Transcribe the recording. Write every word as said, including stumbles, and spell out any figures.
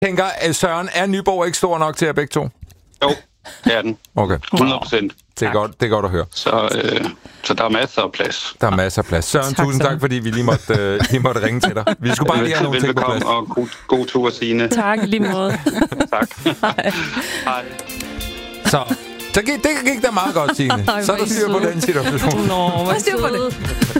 tænker, at Søren, er Nyborg ikke stor nok til jer begge to? Jo, det er den. Okay. hundrede procent. Det er, godt, det er godt at høre. Så, øh, så der er masser af plads. Der er masser af plads. Søren, tak, tusind tak, fordi vi lige måtte, øh, lige måtte ringe til dig. Vi skulle bare lige have nogle ting på plads. Og god, god tur, Signe. Tak, lige måde. Tak. Hej. Hej. Så, så gik, det gik da meget godt, Signe. Så er der styr på den situation. Nå, hvor styr på det.